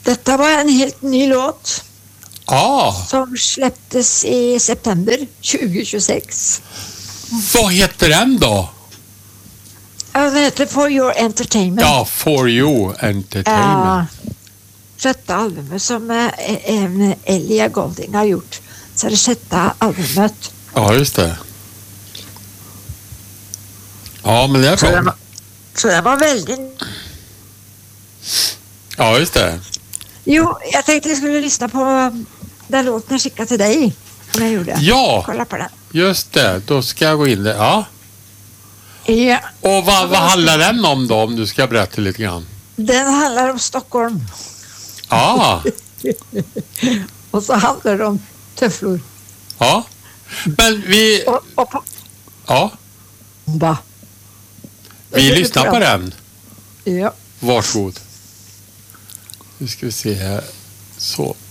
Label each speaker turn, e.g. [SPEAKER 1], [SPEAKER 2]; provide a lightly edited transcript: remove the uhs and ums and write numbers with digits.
[SPEAKER 1] Detta var en helt ny låt
[SPEAKER 2] som
[SPEAKER 1] släpptes i september 2026.
[SPEAKER 2] Vad heter den då?
[SPEAKER 1] Den heter For Your Entertainment.
[SPEAKER 2] Ja, For You Entertainment.
[SPEAKER 1] Sjätte albumet som Ellie Goulding har gjort. Så det sjätte albumet.
[SPEAKER 2] Ja, just det. Ja, men det är bra.
[SPEAKER 1] Så det var väldigt...
[SPEAKER 2] Ja, just det.
[SPEAKER 1] Jo, jag tänkte jag skulle lyssna på den låten jag skickade till dig. Som jag gjorde.
[SPEAKER 2] Ja,
[SPEAKER 1] kolla på den.
[SPEAKER 2] Just det. Då ska jag gå in där. Ja.
[SPEAKER 1] Ja.
[SPEAKER 2] Och vad handlar den om då, om du ska berätta lite grann?
[SPEAKER 1] Den handlar om Stockholm.
[SPEAKER 2] Ja.
[SPEAKER 1] Och så handlar det om töfflor.
[SPEAKER 2] Ja. Men vi... Ja.
[SPEAKER 1] Va?
[SPEAKER 2] Vi lyssnar på den.
[SPEAKER 1] Ja.
[SPEAKER 2] Varsågod. Nu ska vi se här. Så.